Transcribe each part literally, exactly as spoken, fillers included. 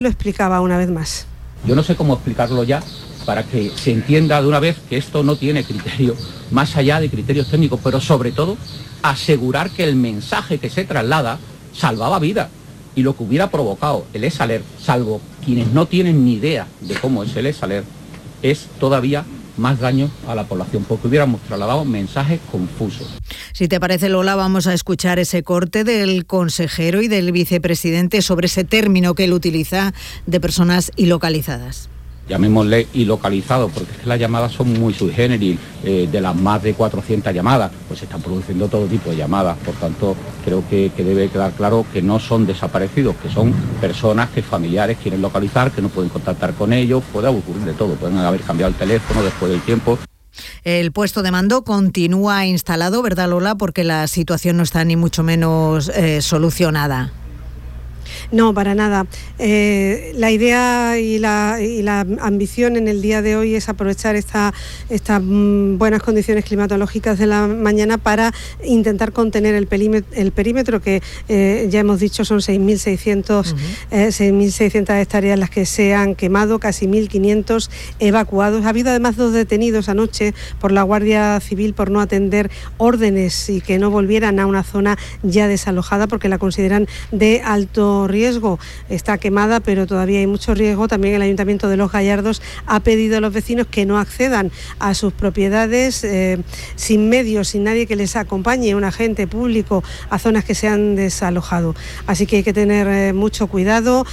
Lo explicaba una vez más. Yo no sé cómo explicarlo ya para que se entienda de una vez que esto no tiene criterio más allá de criterios técnicos, pero sobre todo asegurar que el mensaje que se traslada salvaba vidas y lo que hubiera provocado el EsAler, salvo quienes no tienen ni idea de cómo es el EsAler, es todavía más daño a la población, porque hubiéramos trasladado mensajes confusos. Si te parece, Lola, vamos a escuchar ese corte del consejero y del vicepresidente sobre ese término que él utiliza de personas ilocalizadas. Llamémosle ilocalizado, porque es que las llamadas son muy sui generis, eh, de las más de cuatrocientas llamadas, pues se están produciendo todo tipo de llamadas, por tanto creo que, que debe quedar claro que no son desaparecidos, que son personas que familiares quieren localizar, que no pueden contactar con ellos, puede ocurrir de todo, pueden haber cambiado el teléfono después del tiempo. El puesto de mando continúa instalado, ¿verdad, Lola? Porque la situación no está ni mucho menos eh, solucionada. No, para nada. Eh, la idea y la, y la ambición en el día de hoy es aprovechar esta, estas mm, buenas condiciones climatológicas de la mañana para intentar contener el perímetro, el perímetro que eh, ya hemos dicho son seis mil seiscientas uh-huh. eh, hectáreas las que se han quemado, casi mil quinientos evacuados. Ha habido además dos detenidos anoche por la Guardia Civil por no atender órdenes y que no volvieran a una zona ya desalojada porque la consideran de alto riesgo. Está quemada, pero todavía hay mucho riesgo. También el Ayuntamiento de Los Gallardos ha pedido a los vecinos que no accedan a sus propiedades eh, sin medios, sin nadie que les acompañe, un agente público, a zonas que se han desalojado. Así que hay que tener eh, mucho cuidado.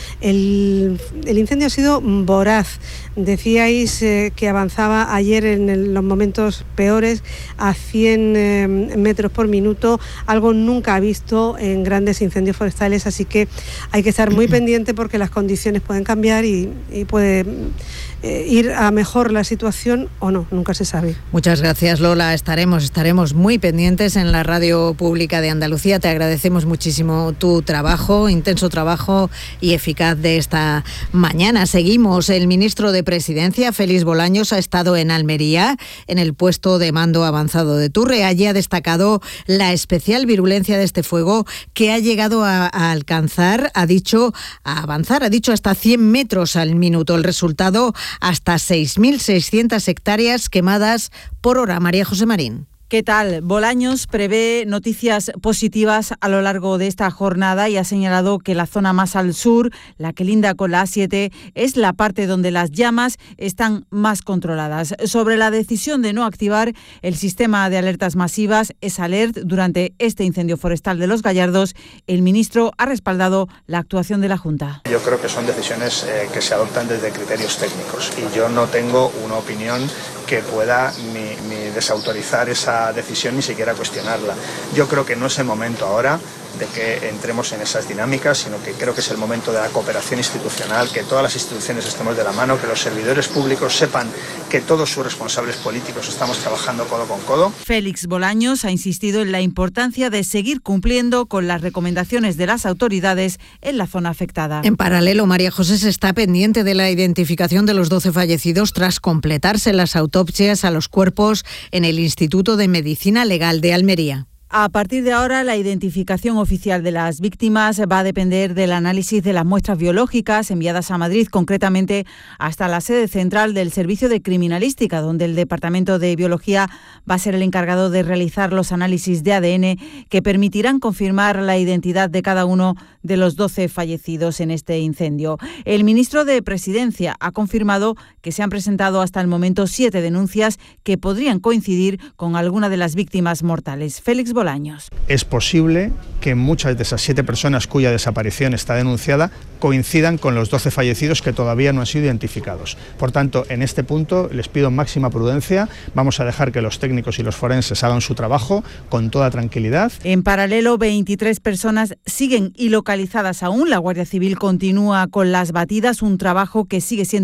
El, el incendio ha sido voraz. Decíais eh, que avanzaba ayer en el, los momentos peores a cien eh, metros por minuto, algo nunca visto en grandes incendios forestales, así que hay que estar muy pendiente porque las condiciones pueden cambiar y, y puede eh, ir a mejor la situación o no, nunca se sabe. Muchas gracias, Lola. Estaremos, estaremos muy pendientes en la Radio Pública de Andalucía. Te agradecemos muchísimo tu trabajo, intenso trabajo y eficaz de esta mañana. Seguimos. El ministro de Presidencia, Félix Bolaños, ha estado en Almería, en el puesto de mando avanzado de Turre. Allí ha destacado la especial virulencia de este fuego que ha llegado a, a alcanzar, ha dicho, a avanzar, ha dicho hasta cien metros al minuto. El resultado, hasta seis mil seiscientas hectáreas quemadas por hora. María José Marín. ¿Qué tal? Bolaños prevé noticias positivas a lo largo de esta jornada y ha señalado que la zona más al sur, la que linda con la A siete, es la parte donde las llamas están más controladas. Sobre la decisión de no activar el sistema de alertas masivas EsAlert durante este incendio forestal de Los Gallardos, el ministro ha respaldado la actuación de la Junta. Yo creo que son decisiones eh, que se adoptan desde criterios técnicos y yo no tengo una opinión que pueda ni, ni desautorizar esa decisión ni siquiera cuestionarla. Yo creo que no es el momento ahora de que entremos en esas dinámicas, sino que creo que es el momento de la cooperación institucional, que todas las instituciones estemos de la mano, que los servidores públicos sepan que todos sus responsables políticos estamos trabajando codo con codo. Félix Bolaños ha insistido en la importancia de seguir cumpliendo con las recomendaciones de las autoridades en la zona afectada. En paralelo, María José se está pendiente de la identificación de los doce fallecidos tras completarse las autopsias a los cuerpos en el Instituto de Medicina Legal de Almería. A partir de ahora, la identificación oficial de las víctimas va a depender del análisis de las muestras biológicas enviadas a Madrid, concretamente hasta la sede central del Servicio de Criminalística, donde el Departamento de Biología va a ser el encargado de realizar los análisis de A D N que permitirán confirmar la identidad de cada uno de los doce fallecidos en este incendio. El ministro de Presidencia ha confirmado que se han presentado hasta el momento siete denuncias que podrían coincidir con alguna de las víctimas mortales. Félix Bolaños. Es posible que muchas de esas siete personas cuya desaparición está denunciada coincidan con los doce fallecidos que todavía no han sido identificados. Por tanto, en este punto les pido máxima prudencia. Vamos a dejar que los técnicos y los forenses hagan su trabajo con toda tranquilidad. En paralelo, veintitrés personas siguen ilocalizadas aún. La Guardia Civil continúa con las batidas, un trabajo que sigue siendo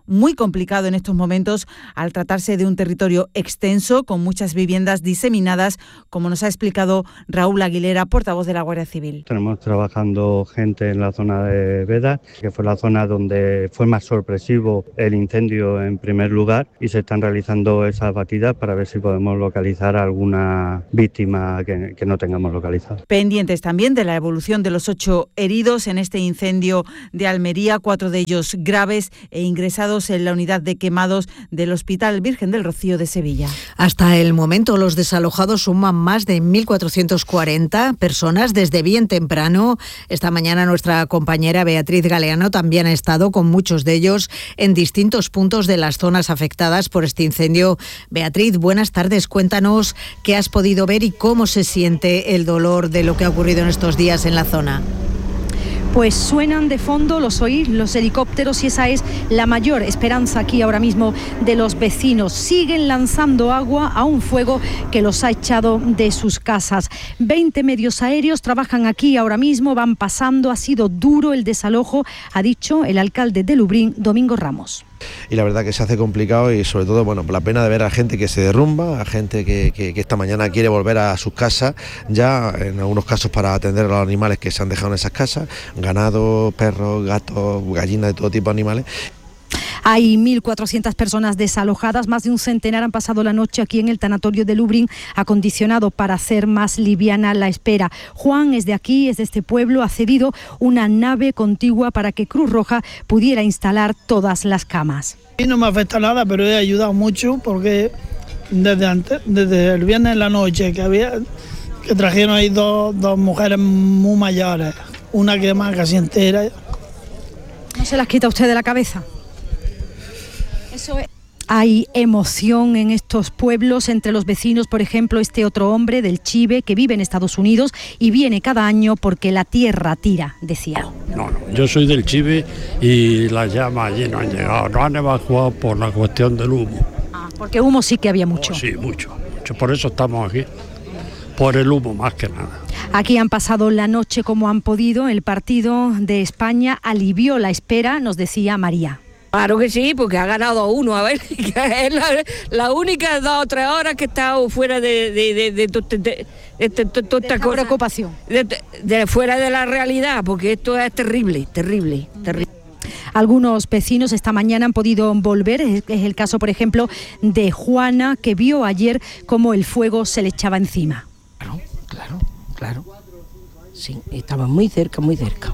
muy complicado en estos momentos al tratarse de un territorio extenso con muchas viviendas diseminadas, como nos ha explicado Raúl Aguilera, portavoz de la Guardia Civil. Tenemos trabajando gente en la zona de Bedas, que fue la zona donde fue más sorpresivo el incendio en primer lugar, y se están realizando esas batidas para ver si podemos localizar a alguna víctima que, que no tengamos localizada. Pendientes también de la evolución de los ocho heridos en este incendio de Almería, cuatro de ellos graves e ingresados en la unidad de quemados del Hospital Virgen del Rocío de Sevilla. Hasta el momento los desalojados suman más de mil cuatrocientas cuarenta personas desde bien temprano. Esta mañana nuestra compañera Beatriz Galeano también ha estado con muchos de ellos en distintos puntos de las zonas afectadas por este incendio. Beatriz, buenas tardes. Cuéntanos qué has podido ver y cómo se siente el dolor de lo que ha ocurrido en estos días en la zona. Pues suenan de fondo, los oís, los helicópteros, y esa es la mayor esperanza aquí ahora mismo de los vecinos. Siguen lanzando agua a un fuego que los ha echado de sus casas. veinte medios aéreos trabajan aquí ahora mismo, van pasando. Ha sido duro el desalojo, ha dicho el alcalde de Lubrién, Domingo Ramos. Y la verdad que se hace complicado, y sobre todo, bueno, la pena de ver a gente que se derrumba, a gente que, que, que esta mañana quiere volver a sus casas, ya en algunos casos para atender a los animales que se han dejado en esas casas, ganado, perros, gatos, gallinas, de todo tipo de animales. Hay mil cuatrocientas personas desalojadas, más de un centenar han pasado la noche aquí en el tanatorio de Lubrién, acondicionado para hacer más liviana la espera. Juan es de aquí, es de este pueblo, ha cedido una nave contigua para que Cruz Roja pudiera instalar todas las camas. Y no me afecta nada, pero he ayudado mucho porque desde antes, desde el viernes en la noche que había, que trajeron ahí dos, dos mujeres muy mayores, una quema casi entera. ¿No se las quita usted de la cabeza? Eso es. Hay emoción en estos pueblos entre los vecinos, por ejemplo, este otro hombre del Chive que vive en Estados Unidos y viene cada año porque la tierra tira, decía. No, no, yo soy del Chive y las llamas allí no han llegado, no han evacuado por la cuestión del humo. Ah, porque humo sí que había mucho. Oh, sí, mucho, mucho, por eso estamos aquí, por el humo más que nada. Aquí han pasado la noche como han podido. El partido de España alivió la espera, nos decía María. Claro que sí, porque ha ganado uno, a ver, que es la, la única dos o tres horas que he estado fuera de, de, de, de, de, de, de, de, de toda esta cosa, preocupación. De, de, de fuera de la realidad, porque esto es terrible, terrible, terrible. Algunos vecinos esta mañana han podido volver, es el caso, por ejemplo, de Juana, que vio ayer cómo el fuego se le echaba encima. Claro, claro, claro, sí, estaba muy cerca, muy cerca.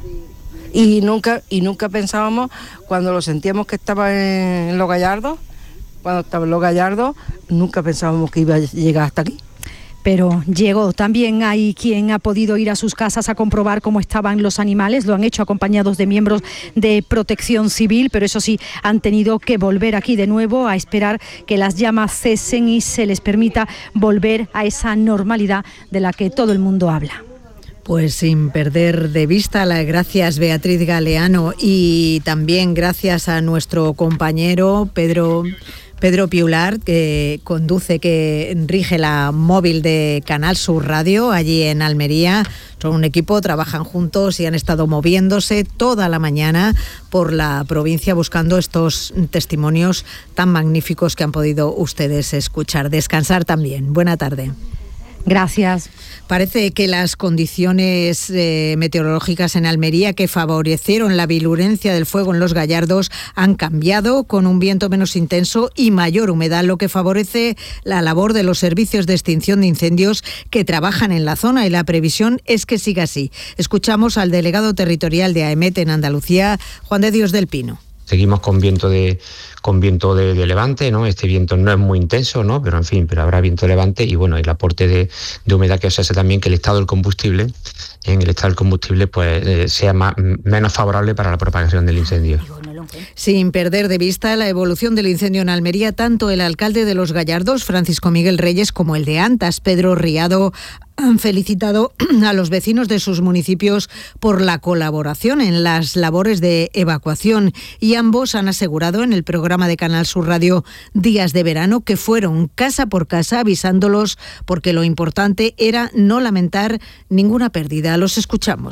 Y nunca y nunca pensábamos, cuando lo sentíamos que estaba en, en Los Gallardos, cuando estaba en Los Gallardos, nunca pensábamos que iba a llegar hasta aquí. Pero llegó. También hay quien ha podido ir a sus casas a comprobar cómo estaban los animales. Lo han hecho acompañados de miembros de Protección Civil, pero eso sí, han tenido que volver aquí de nuevo a esperar que las llamas cesen y se les permita volver a esa normalidad de la que todo el mundo habla. Pues sin perder de vista, las gracias Beatriz Galeano, y también gracias a nuestro compañero Pedro Pedro Piular, que conduce, que rige la móvil de Canal Sur Radio allí en Almería. Son un equipo, trabajan juntos y han estado moviéndose toda la mañana por la provincia buscando estos testimonios tan magníficos que han podido ustedes escuchar. Descansar también. Buena tarde. Gracias. Parece que las condiciones eh, meteorológicas en Almería que favorecieron la virulencia del fuego en Los Gallardos han cambiado, con un viento menos intenso y mayor humedad, lo que favorece la labor de los servicios de extinción de incendios que trabajan en la zona, y la previsión es que siga así. Escuchamos al delegado territorial de AEMET en Andalucía, Juan de Dios del Pino. Seguimos con viento de con viento de, de levante, ¿no? Este viento no es muy intenso, ¿no? Pero en fin, pero habrá viento de levante, y bueno, el aporte de, de humedad que os hace también que el estado del combustible, en el estado del combustible, pues eh, sea más, menos favorable para la propagación del incendio. Sin perder de vista la evolución del incendio en Almería, tanto el alcalde de Los Gallardos, Francisco Miguel Reyes, como el de Antas, Pedro Riado, han felicitado a los vecinos de sus municipios por la colaboración en las labores de evacuación, y ambos han asegurado en el programa de Canal Sur Radio Días de Verano que fueron casa por casa avisándolos, porque lo importante era no lamentar ninguna pérdida. Los escuchamos.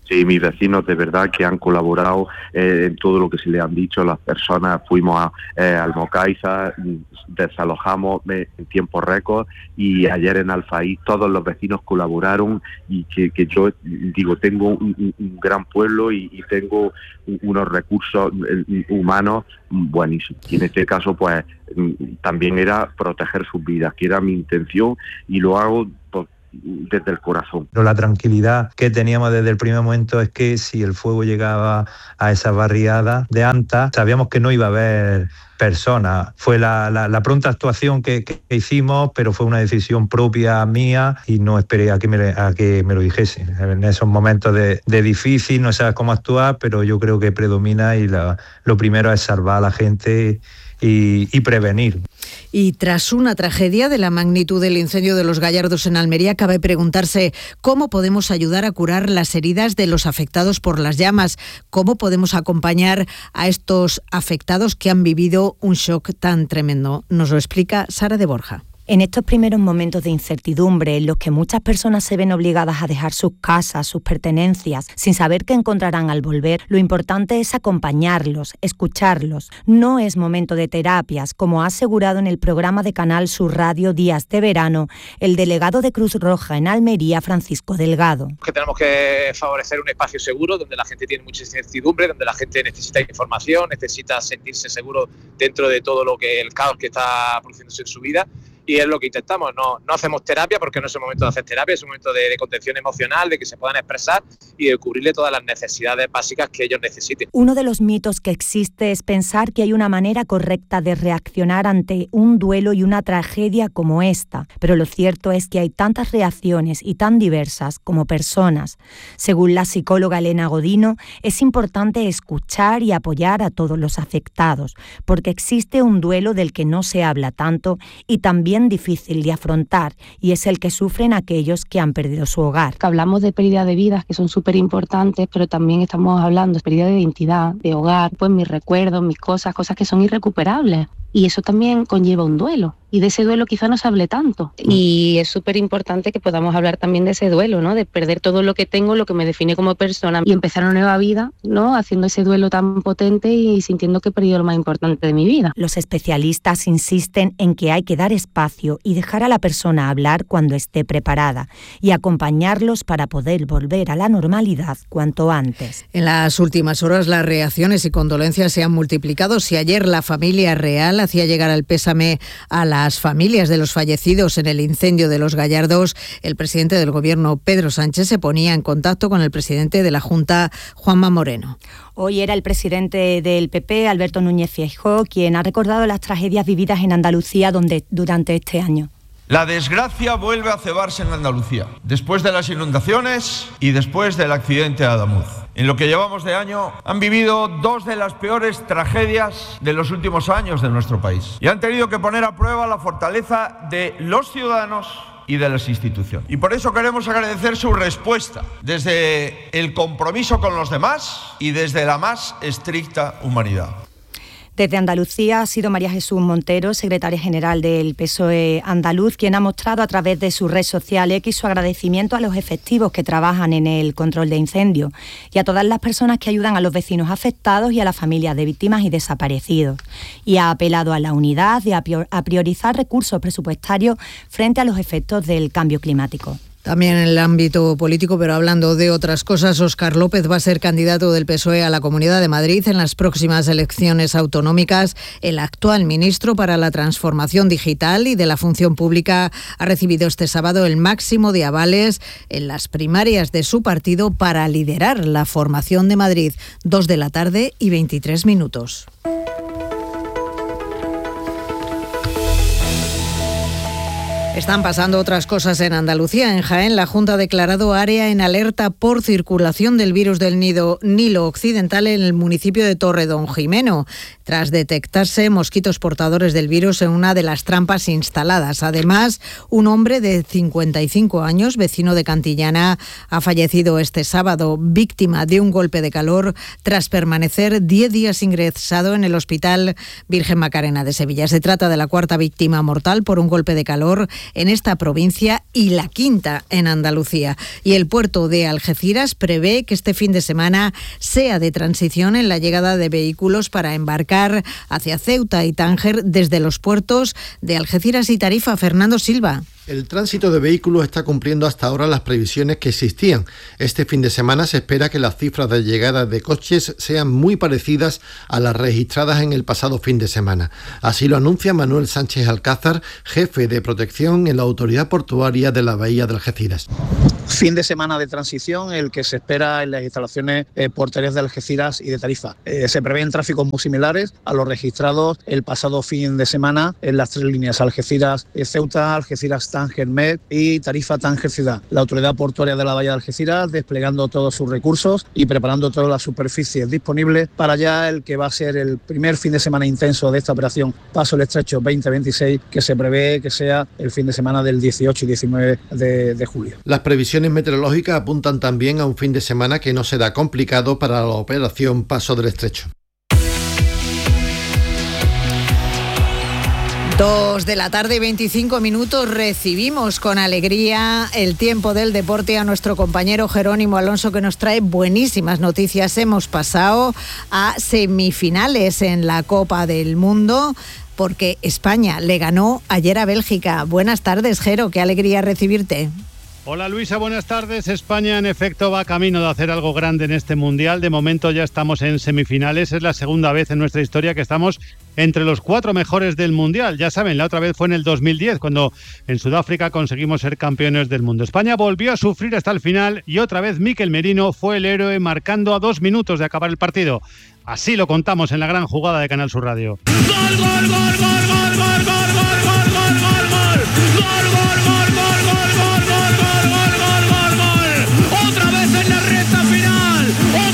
Sí, mis vecinos de verdad que han colaborado eh, en todo lo que se le han dicho. Las personas fuimos a eh, Almocaiza, desalojamos eh, en tiempo récord, y ayer en Alfaí todos los vecinos colaboraron, y que, que yo digo, tengo un, un, un gran pueblo y, y tengo unos recursos humanos buenísimos. Y en este caso pues también era proteger sus vidas, que era mi intención, y lo hago pues, desde el corazón. Pero la tranquilidad que teníamos desde el primer momento es que si el fuego llegaba a esas barriadas de Anta, sabíamos que no iba a haber personas. Fue la, la, la pronta actuación que, que hicimos, pero fue una decisión propia mía y no esperé a que me, a que me lo dijese. En esos momentos de, de difícil, no sabes cómo actuar, pero yo creo que predomina y la, lo primero es salvar a la gente y, y prevenir. Y tras una tragedia de la magnitud del incendio de los Gallardos en Almería, cabe preguntarse cómo podemos ayudar a curar las heridas de los afectados por las llamas, cómo podemos acompañar a estos afectados que han vivido un shock tan tremendo. Nos lo explica Sara de Borja. En estos primeros momentos de incertidumbre en los que muchas personas se ven obligadas a dejar sus casas, sus pertenencias, sin saber qué encontrarán al volver, lo importante es acompañarlos, escucharlos. No es momento de terapias, como ha asegurado en el programa de Canal Sur Radio Días de Verano el delegado de Cruz Roja en Almería, Francisco Delgado. Que tenemos que favorecer un espacio seguro donde la gente tiene mucha incertidumbre, donde la gente necesita información, necesita sentirse seguro dentro de todo lo que el caos que está produciéndose en su vida. Y es lo que intentamos, no, no hacemos terapia porque no es el momento de hacer terapia, es un momento de, de contención emocional, de que se puedan expresar y de cubrirle todas las necesidades básicas que ellos necesiten. Uno de los mitos que existe es pensar que hay una manera correcta de reaccionar ante un duelo y una tragedia como esta, pero lo cierto es que hay tantas reacciones y tan diversas como personas. Según la psicóloga Elena Godino, es importante escuchar y apoyar a todos los afectados, porque existe un duelo del que no se habla tanto y también difícil de afrontar, y es el que sufren aquellos que han perdido su hogar. Hablamos de pérdida de vidas que son súper importantes, pero también estamos hablando de pérdida de identidad, de hogar, pues mis recuerdos, mis cosas, cosas que son irrecuperables. Y eso también conlleva un duelo. Y de ese duelo quizá no se hable tanto. Y es súper importante que podamos hablar también de ese duelo, ¿no? De perder todo lo que tengo, lo que me define como persona, y empezar una nueva vida, ¿no? Haciendo ese duelo tan potente y sintiendo que he perdido lo más importante de mi vida. Los especialistas insisten en que hay que dar espacio y dejar a la persona hablar cuando esté preparada y acompañarlos para poder volver a la normalidad cuanto antes. En las últimas horas las reacciones y condolencias se han multiplicado. Si ayer la familia real hacía llegar el pésame a las familias de los fallecidos en el incendio de los Gallardos, el presidente del Gobierno, Pedro Sánchez, se ponía en contacto con el presidente de la Junta, Juanma Moreno. Hoy era el presidente del P P, Alberto Núñez Feijóo, quien ha recordado las tragedias vividas en Andalucía donde, durante este año. La desgracia vuelve a cebarse en Andalucía, después de las inundaciones y después del accidente de Adamuz. En lo que llevamos de año han vivido dos de las peores tragedias de los últimos años de nuestro país y han tenido que poner a prueba la fortaleza de los ciudadanos y de las instituciones. Y por eso queremos agradecer su respuesta desde el compromiso con los demás y desde la más estricta humanidad. Desde Andalucía ha sido María Jesús Montero, secretaria general del P S O E andaluz, quien ha mostrado a través de su red social X su agradecimiento a los efectivos que trabajan en el control de incendios y a todas las personas que ayudan a los vecinos afectados y a las familias de víctimas y desaparecidos. Y ha apelado a la unidad y a priorizar recursos presupuestarios frente a los efectos del cambio climático. También en el ámbito político, pero hablando de otras cosas, Óscar López va a ser candidato del P S O E a la Comunidad de Madrid en las próximas elecciones autonómicas. El actual ministro para la Transformación Digital y de la Función Pública ha recibido este sábado el máximo de avales en las primarias de su partido para liderar la formación de Madrid. Dos de la tarde y veintitrés minutos. Están pasando otras cosas en Andalucía. En Jaén, la Junta ha declarado área en alerta por circulación del virus del nido Nilo Occidental en el municipio de Torredonjimeno, tras detectarse mosquitos portadores del virus en una de las trampas instaladas. Además, un hombre de cincuenta y cinco años, vecino de Cantillana, ha fallecido este sábado, víctima de un golpe de calor tras permanecer diez días ingresado en el Hospital Virgen Macarena de Sevilla. Se trata de la cuarta víctima mortal por un golpe de calor en esta provincia y la quinta en Andalucía. Y el puerto de Algeciras prevé que este fin de semana sea de transición en la llegada de vehículos para embarcar hacia Ceuta y Tánger desde los puertos de Algeciras y Tarifa. Fernando Silva. El tránsito de vehículos está cumpliendo hasta ahora las previsiones que existían. Este fin de semana se espera que las cifras de llegada de coches sean muy parecidas a las registradas en el pasado fin de semana. Así lo anuncia Manuel Sánchez Alcázar, jefe de protección en la Autoridad Portuaria de la Bahía de Algeciras. Fin de semana de transición, el que se espera en las instalaciones eh, portuarias de Algeciras y de Tarifa. Eh, se prevén tráficos muy similares a los registrados el pasado fin de semana en las tres líneas Algeciras, eh, Ceuta, Algeciras, Tánger, Med y Tarifa, Tánger, Ciudad. La Autoridad Portuaria de la Bahía de Algeciras desplegando todos sus recursos y preparando todas las superficies disponibles para ya el que va a ser el primer fin de semana intenso de esta operación Paso el Estrecho veinte veintiséis, que se prevé que sea el fin de semana del dieciocho y diecinueve de, de julio. Las previsiones meteorológicas apuntan también a un fin de semana que no será complicado para la operación Paso del Estrecho. Dos de la tarde y veinticinco minutos. Recibimos con alegría el tiempo del deporte a nuestro compañero Jerónimo Alonso, que nos trae buenísimas noticias. Hemos pasado a semifinales en la Copa del Mundo porque España le ganó ayer a Bélgica. Buenas tardes, Jero, qué alegría recibirte. Hola Luisa, buenas tardes. España en efecto va camino de hacer algo grande en este Mundial. De momento ya estamos en semifinales. Es la segunda vez en nuestra historia que estamos entre los cuatro mejores del Mundial. Ya saben, la otra vez fue en el dos mil diez, cuando en Sudáfrica conseguimos ser campeones del mundo. España volvió a sufrir hasta el final y otra vez Mikel Merino fue el héroe, marcando a dos minutos de acabar el partido. Así lo contamos en la gran jugada de Canal Sur Radio. ¡Gol, gol, gol, gol, gol, gol, gol!